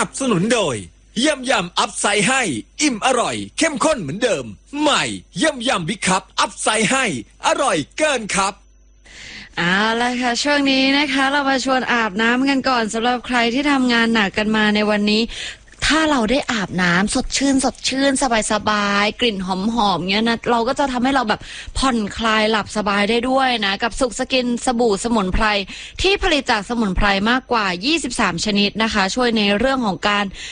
นับสนุนโดยยำยำอัพไซด์ให้อิ่มอร่อยเข้มข้นเหมือนเดิมใหม่ยำยำบิ๊กคัพอัพไซด์ให้อร่อยเกินครับเอาละค่ะช่วงนี้นะคะเรามาชวนอาบน้ำกันก่อนสำหรับใครที่ทำงานหนักกันมาในวันนี้ถ้าเราได้อาบน้ำสดชื่นสบายกลิ่นหอมๆเงี้ยนะเราก็จะทำให้เราแบบผ่อนคลายหลับสบายได้ด้วยนะกับสุขสกินสบู่สมุนไพรที่ผลิตจากสมุนไพรมากกว่า23ชนิดนะคะช่วยในเรื่องของการ